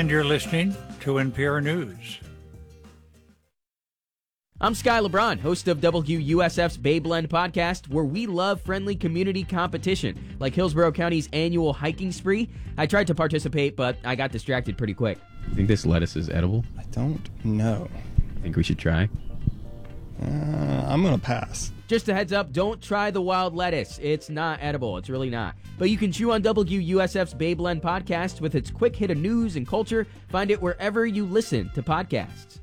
And you're listening to NPR News. I'm Sky LeBron, host of WUSF's Bay Blend podcast, where we love friendly community competition, like Hillsborough County's annual hiking spree. I tried to participate, but I got distracted pretty quick. You think this lettuce is edible? I don't know. Think we should try? I'm going to pass. Just a heads up, don't try the wild lettuce. It's not edible. It's really not. But you can chew on WUSF's Bay Blend podcast with its quick hit of news and culture. Find it wherever you listen to podcasts.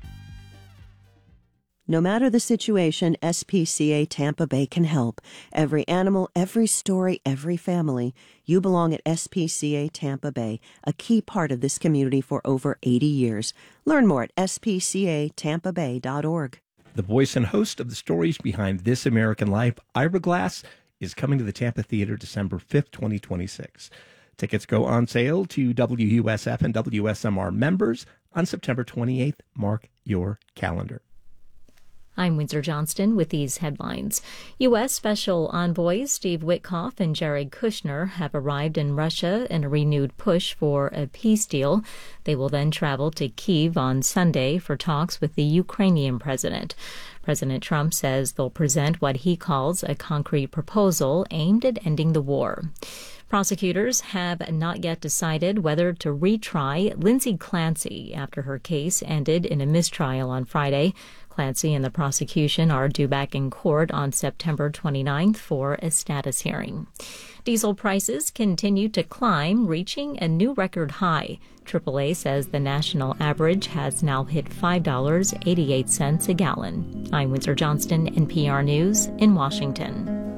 No matter the situation, SPCA Tampa Bay can help. Every animal, every story, every family. You belong at SPCA Tampa Bay, a key part of this community for over 80 years. Learn more at spcatampabay.org. The voice and host of the stories behind This American Life, Ira Glass, is coming to the Tampa Theater December 5th, 2026. Tickets go on sale to WUSF and WSMR members on September 28th. Mark your calendar. I'm Windsor Johnston with these headlines. U.S. Special Envoys Steve Witkoff and Jared Kushner have arrived in Russia in a renewed push for a peace deal. They will then travel to Kyiv on Sunday for talks with the Ukrainian president. President Trump says they'll present what he calls a concrete proposal aimed at ending the war. Prosecutors have not yet decided whether to retry Lindsay Clancy after her case ended in a mistrial on Friday. Clancy and the prosecution are due back in court on September 29th for a status hearing. Diesel prices continue to climb, reaching a new record high. AAA says the national average has now hit $5.88 a gallon. I'm Windsor Johnston, NPR News in Washington.